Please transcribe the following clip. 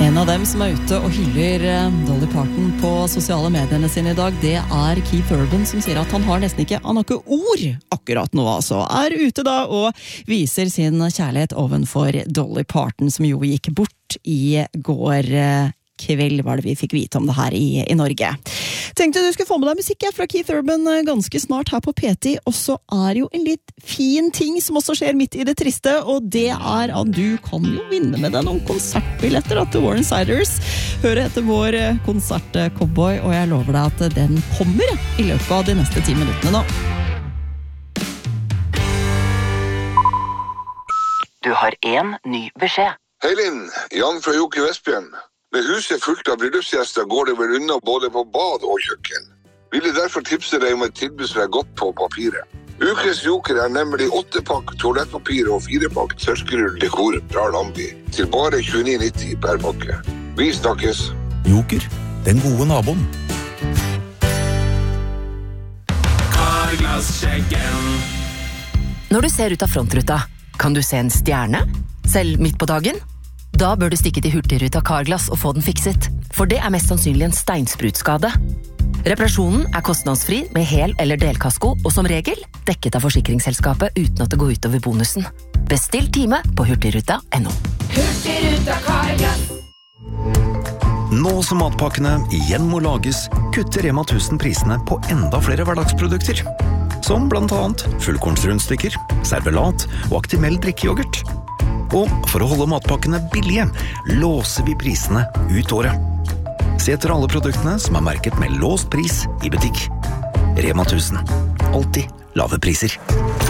En av dem som ute og hyller Dolly Parton på sosiale medierne sine I dag, det Keith Urban, som sier at han har ikke ord akkurat nå, altså. Ute da og viser sin kjærlighet ovenfor Dolly Parton, som jo gikk bort I går kveld, var det vi fikk vite om det her I Norge. Tenkte du skulle få med deg musikk fra Keith Urban ganske snart her på P10, og så jo en litt fin ting som også skjer midt I det triste, og det at du kan jo vinne med deg noen konsertbilletter til Warren Siders. Hør etter vår konsert Cowboy, og jeg lover deg at den kommer I løpet av de neste 10 minuttene nå. Du har en ny beskjed. Hei Linn, Jan fra Joker Vestbjørn. Med huset fullt av bryllupsgjester går det vel unna både på bad og kjøkken. Ville derfor tipse deg om et tilbud som godt på papiret. Ukes Joker nemlig 8-pakk toalettpapir og 4-pakk tørkerull dekor fra Lambi til bare 29,90 per pakke. Vi snakkes. Joker, den gode naboen. Carglass-sjekken. Når du ser ut av frontruta, kan du se en stjerne? Selv midt på dagen? Da bør du stikke til Hurtigruta Carglass og få den fikset, for det mest sannsynlig en steinsprutskade. Reparasjonen kostnadsfri med hel- eller delkasko, og som regel dekket av forsikringsselskapet uten at det går utover bonusen. Bestill time på hurtigruta.no. Hurtigruta Carglass. Nå som matpakkene igjen må lages, kutter Rema 1000 prisene på enda flere hverdagsprodukter. Som blant annet fullkornsrundstykker, servelat og Actimel drikkeyoghurt. Og for å holde matpakkene billige, låser vi prisene ut året. Se etter alle produktene som merket med låst pris I butikk. Rema 1000. Alltid lave priser.